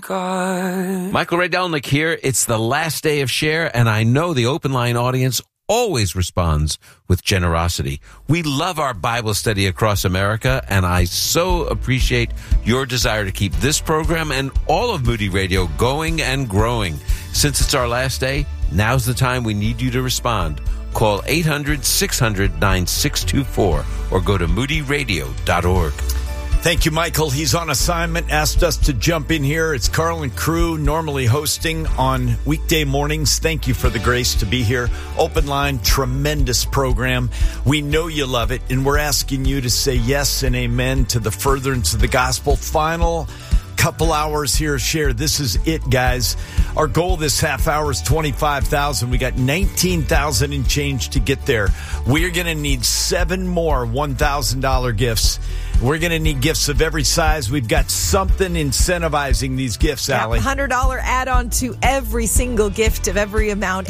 God. Michael Ray Delnick here. It's the last day of Share, and I know the Open Line audience always responds with generosity. We love our Bible study across America, and I so appreciate your desire to keep this program and all of Moody Radio going and growing. Since it's our last day, now's the time we need you to respond. Call 800-600-9624 or go to moodyradio.org. Thank you, Michael. He's on assignment, asked us to jump in here. It's Carl and crew, normally hosting on weekday mornings. Thank you for the grace to be here. Open Line, tremendous program. We know you love it, and we're asking you to say yes and amen to the furtherance of the gospel. Final couple hours here, Share. This is it, guys. Our goal this half hour is 25,000. We got 19,000 and change to get there. We're going to need 7 more $1,000 gifts. We're going to need gifts of every size. We've got something incentivizing these gifts, Allie. $100 add-on to every single gift of every amount.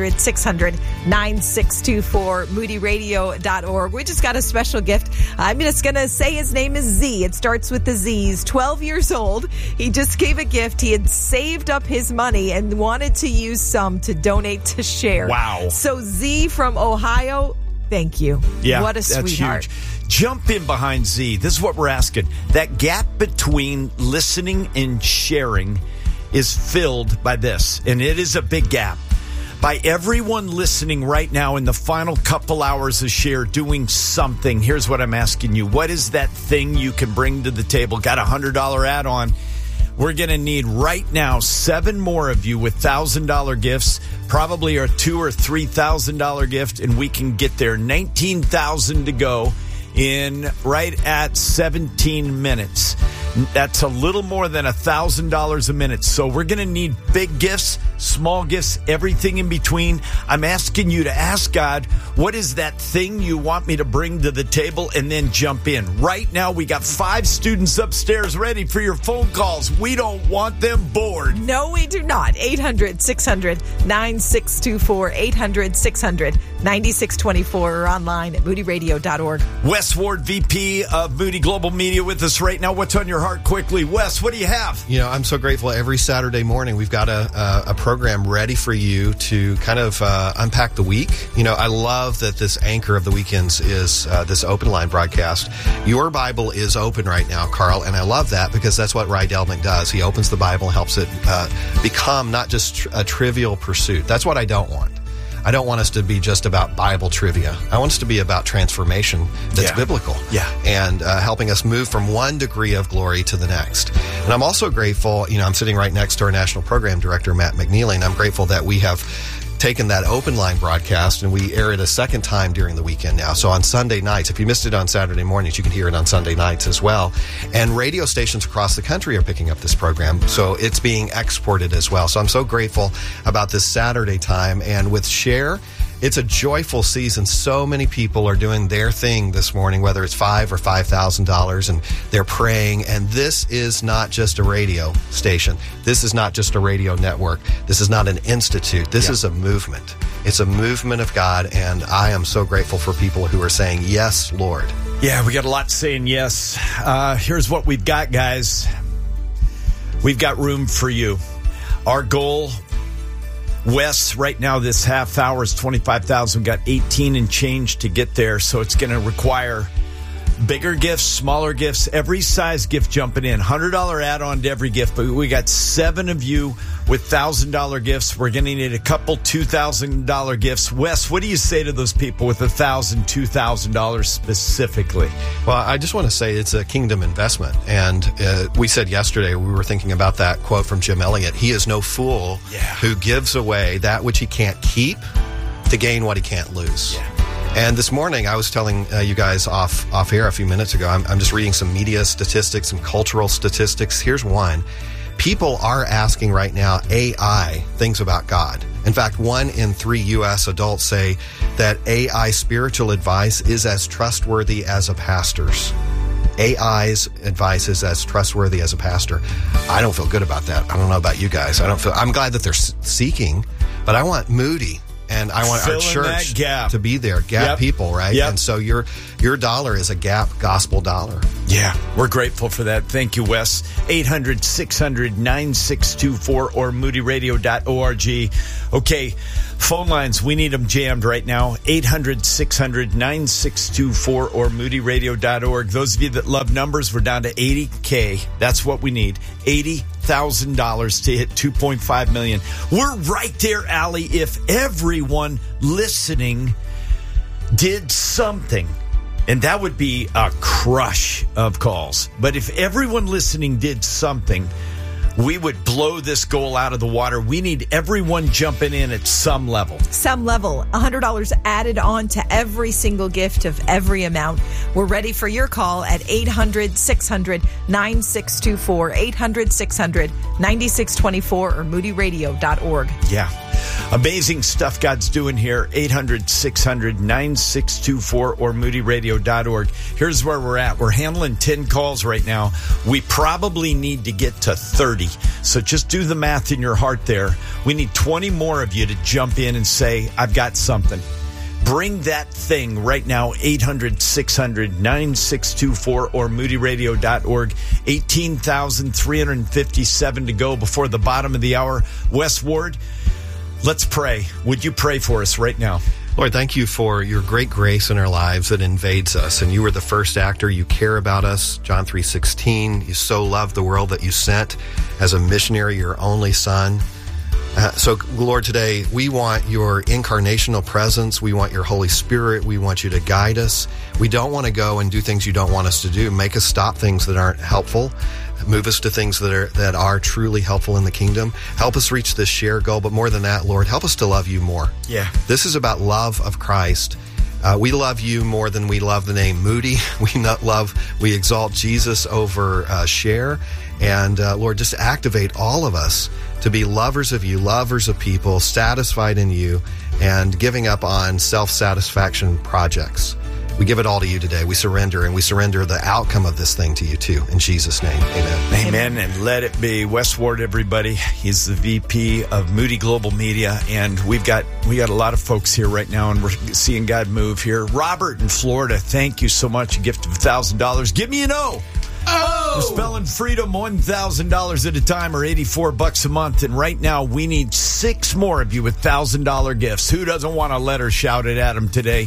800-600-9624, moodyradio.org. We just got a special gift. I'm just going to say his name is Z. It starts with the Z. He's 12 years old. He just gave a gift. He had saved up his money and wanted to use some to donate to Share. Wow. So Z from Ohio, thank you. Yeah, what a that's sweetheart. Huge. Jump in behind Z. This is what we're asking. That gap between listening and sharing is filled by this, and it is a big gap. By everyone listening right now in the final couple hours of Share doing something, here's what I'm asking you. What is that thing you can bring to the table? Got a $100 add-on. We're going to need right now 7 more of you with $1,000 gifts, probably a $2,000 or $3,000 gift, and we can get there. 19,000 to go in right at 17 minutes. That's a little more than $1,000 a minute. So we're going to need big gifts, small gifts, everything in between. I'm asking you to ask God, what is that thing you want me to bring to the table, and then jump in. Right now, we got 5 students upstairs ready for your phone calls. We don't want them bored. No, we do not. 800-600-9624, 800-600-9624, or online at moodyradio.org. Wes Ward, VP of Moody Global Media, with us right now. What's on your heart quickly? Wes, what do you have? You know, I'm so grateful. Every Saturday morning, we've got a program ready for you to kind of unpack the week. You know, I love that this anchor of the weekends is this Open Line broadcast. Your Bible is open right now, Carl, and I love that because that's what Ray Delnick does. He opens the Bible and helps it become not just a trivial pursuit. That's what I don't want. I don't want us to be just about Bible trivia. I want us to be about transformation that's biblical. Yeah. And helping us move from one degree of glory to the next. And I'm also grateful, you know, I'm sitting right next to our National Program Director, Matt McNeely, and I'm grateful that we have taken that Open Line broadcast and we air it a second time during the weekend now. So on Sunday nights, if you missed it on Saturday mornings, you can hear it on Sunday nights as well. And radio stations across the country are picking up this program. So it's being exported as well. So I'm so grateful about this Saturday time. And with Share, it's a joyful season. So many people are doing their thing this morning, whether it's $5,000 or $5,000, and they're praying. And this is not just a radio station. This is not just a radio network. This is not an institute. This is a movement. It's a movement of God, and I am so grateful for people who are saying, yes, Lord. Yeah, we got a lot saying yes. Here's what we've got, guys. We've got room for you. Our goal, Wes, right now this half hour is 25,000. We've got 18 and change to get there, so it's going to require bigger gifts, smaller gifts, every size gift jumping in. $100 add-on to every gift, but we got 7 of you with $1,000 gifts. We're going to need a couple $2,000 gifts. Wes, what do you say to those people with $1,000, $2,000 specifically? Well, I just want to say it's a kingdom investment. And we said yesterday, we were thinking about that quote from Jim Elliot. He is no fool who gives away that which he can't keep to gain what he can't lose. Yeah. And this morning, I was telling you guys off air a few minutes ago, I'm just reading some media statistics, some cultural statistics. Here's one. People are asking right now AI things about God. In fact, 1 in 3 U.S. adults say that AI spiritual advice is as trustworthy as a pastor's. AI's advice is as trustworthy as a pastor. I don't feel good about that. I don't know about you guys. I'm glad that they're seeking, but I want Moody And I want our Filling that church gap. to be there. Gap people, right? Yep. And so your dollar is a Gap gospel dollar. Yeah, we're grateful for that. Thank you, Wes. 800-600-9624 or moodyradio.org. Okay, phone lines, we need them jammed right now. 800-600-9624 or moodyradio.org. Those of you that love numbers, we're down to 80K. That's what we need. $80,000 to hit 2.5 million. We're right there, Allie, if everyone listening did something. And that would be a crush of calls. But if everyone listening did something, we would blow this goal out of the water. We need everyone jumping in at some level. Some level. $100 added on to every single gift of every amount. We're ready for your call at 800-600-9624, 800-600-9624, or moodyradio.org. Yeah. Amazing stuff God's doing here. 800-600-9624 or moodyradio.org. Here's where we're at. We're handling 10 calls right now. We probably need to get to 30. So just do the math in your heart there. We need 20 more of you to jump in and say, I've got something. Bring that thing right now, 800-600-9624 or moodyradio.org. 18,357 to go before the bottom of the hour. Wes Ward, let's pray. Would you pray for us right now? Lord, thank you for your great grace in our lives that invades us. And you were the first actor. You care about us. John 3:16. You so loved the world that you sent as a missionary, your only son. So, Lord, today we want your incarnational presence. We want your Holy Spirit. We want you to guide us. We don't want to go and do things you don't want us to do. Make us stop things that aren't helpful. Move us to things that are truly helpful in the kingdom. Help us reach this shared goal. But more than that, Lord, help us to love you more. Yeah. This is about love of Christ. We love you more than we love the name Moody. We exalt Jesus over Cher. And Lord, just activate all of us to be lovers of you, lovers of people, satisfied in you, and giving up on self-satisfaction projects. We give it all to you today. We surrender, and we surrender the outcome of this thing to you too. In Jesus' name, amen. Amen, and let it be. Wes Ward, everybody. He's the VP of Moody Global Media, and we got a lot of folks here right now, and we're seeing God move here. Robert in Florida, thank you so much. A gift of $1,000. Give me an O. Oh! We're spelling freedom $1,000 at a time, or $84 a month. And right now, we need 6 more of you with $1,000 gifts. Who doesn't want a letter shouted at them today?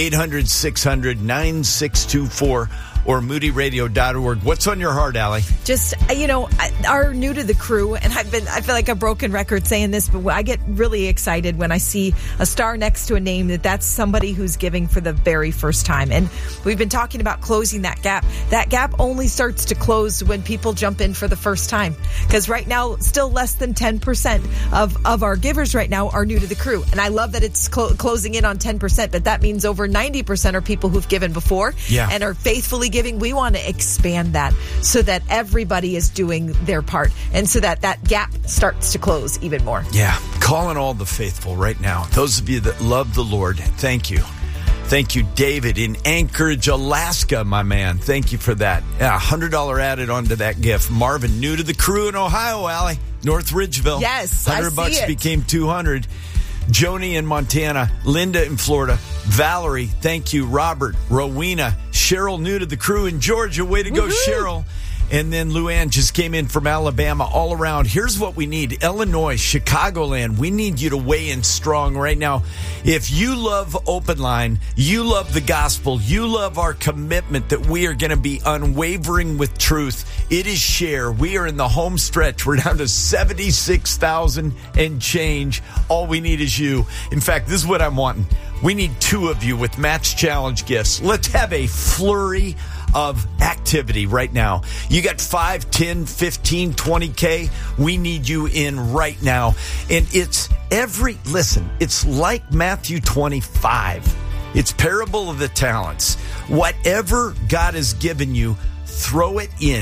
800-600-9624 or moodyradio.org. What's on your heart, Allie? Just, are new to the crew, and I feel like a broken record saying this, but I get really excited when I see a star next to a name that's somebody who's giving for the very first time. And we've been talking about closing that gap. That gap only starts to close when people jump in for the first time. Because right now, still less than 10% of our givers right now are new to the crew. And I love that it's closing in on 10%, but that means over 90% are people who've given before and are faithfully giving. We want to expand that so that everybody is doing their part, and so that gap starts to close even more. Yeah. Calling all the faithful right now. Those of you that love the Lord, thank you. Thank you, David in Anchorage, Alaska, my man. Thank you for that. Yeah, $100 added onto that gift. Marvin, new to the crew in Ohio, Allie. North Ridgeville. Yes, $100 became $200. Joni in Montana, Linda in Florida, Valerie, thank you, Robert, Rowena, Cheryl, new to the crew in Georgia, way to go, Cheryl. And then Luann just came in from Alabama, all around. Here's what we need. Illinois, Chicagoland, we need you to weigh in strong right now. If you love Open Line, you love the gospel, you love our commitment that we are going to be unwavering with truth, it is share. We are in the home stretch. We're down to 76,000 and change. All we need is you. In fact, this is what I'm wanting. We need 2 of you with Match Challenge gifts. Let's have a flurry of activity right now. You got 5, 10, 15, 20K. We need you in right now. And it's like Matthew 25. It's parable of the talents. Whatever God has given you, throw it in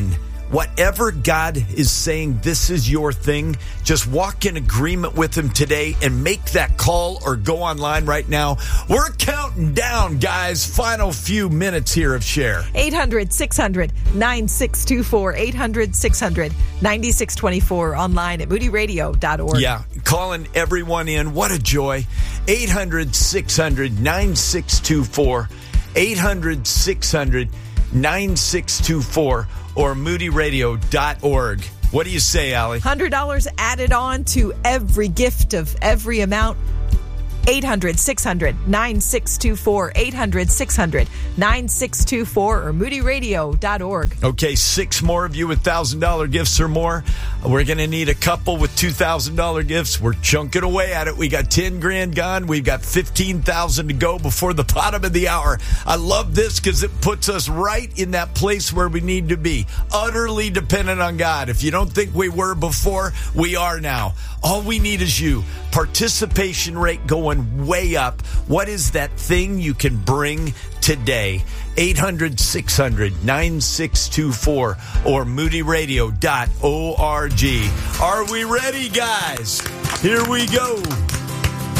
whatever God is saying, this is your thing, just walk in agreement with him today and make that call or go online right now. We're counting down, guys. Final few minutes here of Share. 800-600-9624. 800-600-9624. Online at moodyradio.org. Yeah, calling everyone in. What a joy. 800-600-9624. 800-600-9624 or moodyradio.org. What do you say, Allie? $100 added on to every gift of every amount. 800-600-9624. 800-600-9624 or moodyradio.org. Okay, 6 more of you with $1,000 gifts or more. We're going to need a couple with $2,000 gifts. We're chunking away at it. We got 10 grand gone. We've got 15,000 to go before the bottom of the hour. I love this because it puts us right in that place where we need to be. Utterly dependent on God. If you don't think we were before, we are now. All we need is you. Participation rate going way up. What is that thing you can bring today? 800-600-9624 or moodyradio.org. Are we ready, guys? Here we go.